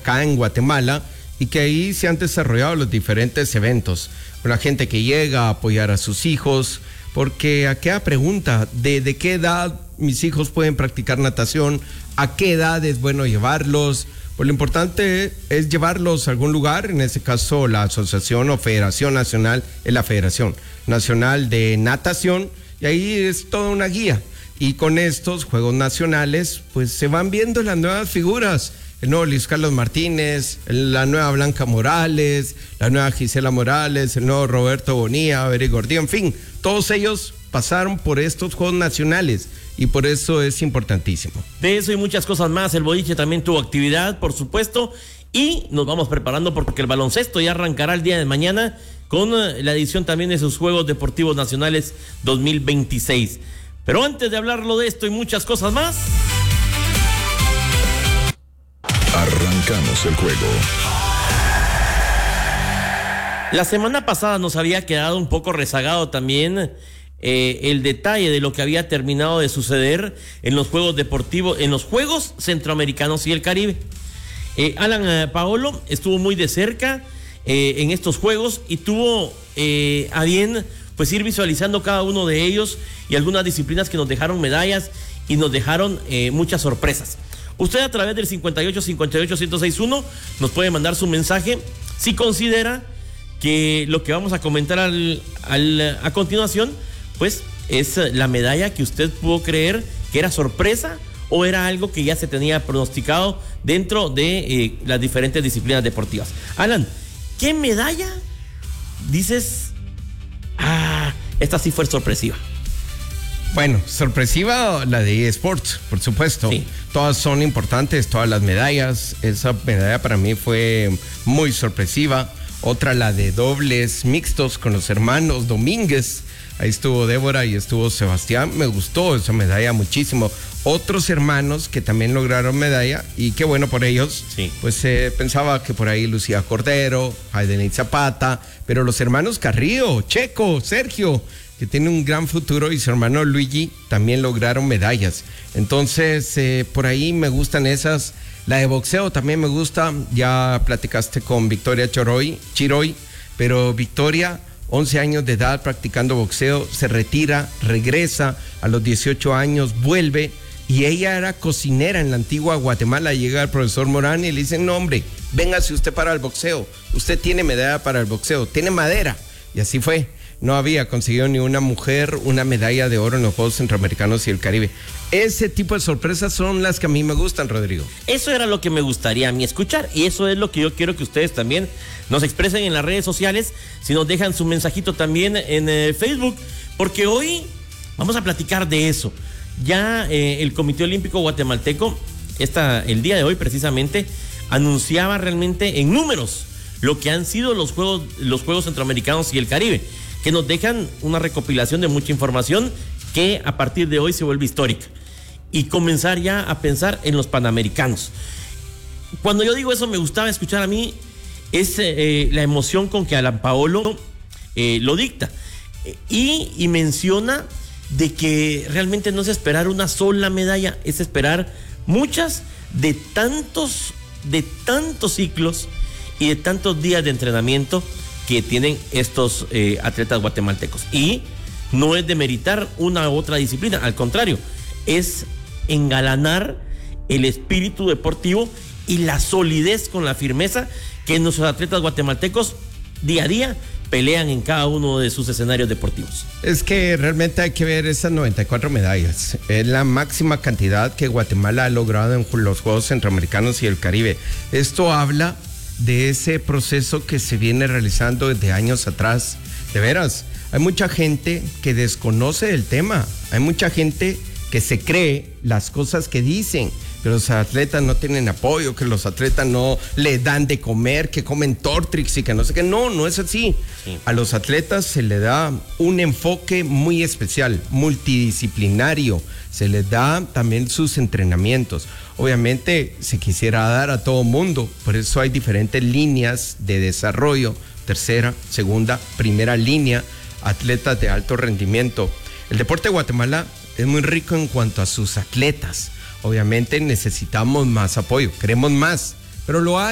acá en Guatemala y que ahí se han desarrollado los diferentes eventos, con la gente que llega a apoyar a sus hijos, porque aquella pregunta de qué edad mis hijos pueden practicar natación, a qué edad es bueno llevarlos, pues lo importante es llevarlos a algún lugar, en este caso la Asociación o Federación Nacional, es la Federación Nacional de Natación, y ahí es toda una guía. Y con estos Juegos Nacionales, pues se van viendo las nuevas figuras, el nuevo Luis Carlos Martínez, la nueva Blanca Morales, la nueva Gisela Morales, el nuevo Roberto Bonilla, Beri Gordillo, en fin, todos ellos pasaron por estos Juegos Nacionales y por eso es importantísimo. De eso y muchas cosas más, el boliche también tuvo actividad, por supuesto, y nos vamos preparando porque el baloncesto ya arrancará el día de mañana con la edición también de sus Juegos Deportivos Nacionales 2026. Pero antes de hablarlo de esto y muchas cosas más, arrancamos el juego. La semana pasada nos había quedado un poco rezagado también el detalle de lo que había terminado de suceder en los Juegos Deportivos, en los Juegos Centroamericanos y el Caribe. Alan Paolo estuvo muy de cerca en estos Juegos y tuvo a bien pues ir visualizando cada uno de ellos y algunas disciplinas que nos dejaron medallas y nos dejaron muchas sorpresas. Usted a través del 58-58-1061 nos puede mandar su mensaje si considera que lo que vamos a comentar a continuación pues es la medalla que usted pudo creer que era sorpresa o era algo que ya se tenía pronosticado dentro de las diferentes disciplinas deportivas. Alan, ¿qué medalla dices? Esta sí fue sorpresiva. Bueno, sorpresiva la de eSports, por supuesto. Sí. Todas son importantes, todas las medallas. Esa medalla para mí fue muy sorpresiva. Otra, la de dobles mixtos con los hermanos Domínguez. Ahí estuvo Débora y estuvo Sebastián. Me gustó esa medalla muchísimo. Otros hermanos que también lograron medalla y qué bueno por ellos. Sí. Pues pensaba que por ahí Lucía Cordero, Aidenit Zapata, pero los hermanos Carrillo, Checo, Sergio, que tiene un gran futuro, y su hermano Luigi también lograron medallas. Entonces, por ahí me gustan esas. La de boxeo también me gusta. Ya platicaste con Victoria Chiroy, pero Victoria, 11 años de edad practicando boxeo, se retira, regresa a los 18 años, vuelve, y ella era cocinera en la antigua Guatemala. Llega el profesor Morán y le dicen, no hombre, véngase usted para el boxeo, usted tiene medalla para el boxeo, tiene madera, y así fue. No había conseguido ni una mujer una medalla de oro en los Juegos Centroamericanos y el Caribe. Ese tipo de sorpresas son las que a mí me gustan, Rodrigo. Eso era lo que me gustaría a mí escuchar, y eso es lo que yo quiero que ustedes también nos expresen en las redes sociales, si nos dejan su mensajito también en Facebook, porque hoy vamos a platicar de eso. Ya el Comité Olímpico Guatemalteco, el día de hoy precisamente, anunciaba realmente en números lo que han sido los Juegos Centroamericanos y el Caribe, que nos dejan una recopilación de mucha información que a partir de hoy se vuelve histórica, y comenzar ya a pensar en los Panamericanos. Cuando yo digo eso, me gustaba escuchar a mí es la emoción con que Alan Paolo lo dicta, y menciona de que realmente no es esperar una sola medalla, es esperar muchas de tantos ciclos y de tantos días de entrenamiento que tienen estos atletas guatemaltecos. Y no es demeritar una u otra disciplina, al contrario, es engalanar el espíritu deportivo y la solidez con la firmeza que nuestros atletas guatemaltecos día a día pelean en cada uno de sus escenarios deportivos. Es que realmente hay que ver esas 94 medallas. Es la máxima cantidad que Guatemala ha logrado en los Juegos Centroamericanos y el Caribe. Esto habla de ese proceso que se viene realizando desde años atrás. De veras, hay mucha gente que desconoce el tema, hay mucha gente que se cree las cosas que dicen, que los atletas no tienen apoyo, que los atletas no le dan de comer, que comen Tortrix y que no sé qué. No es así. Sí. A los atletas se le da un enfoque muy especial, multidisciplinario, se les da también sus entrenamientos. Obviamente se quisiera dar a todo mundo, por eso hay diferentes líneas de desarrollo, tercera, segunda, primera línea, atletas de alto rendimiento. El deporte de Guatemala es muy rico en cuanto a sus atletas. Obviamente necesitamos más apoyo, queremos más, pero lo hay.